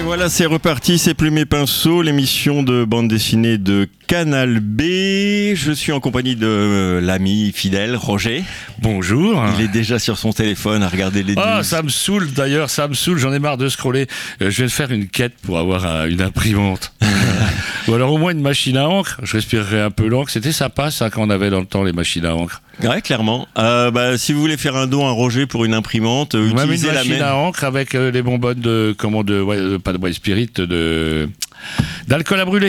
Voilà, c'est reparti, c'est Plume et Pinceau, l'émission de bande dessinée de Canal B. Je suis en compagnie de l'ami fidèle, Roger. Bonjour. Il est déjà sur son téléphone à regarder les news. Ah, ça me saoule d'ailleurs, j'en ai marre de scroller. Je vais faire une quête pour avoir une imprimante. Ou alors au moins une machine à encre. Je respirerai un peu l'encre. C'était sympa ça quand on avait dans le temps les machines à encre. Ouais, clairement. Si vous voulez faire un don à Roger pour une imprimante, utilisez la une machine à encre avec les bonbonnes pas de White Spirit, d'alcool à brûler.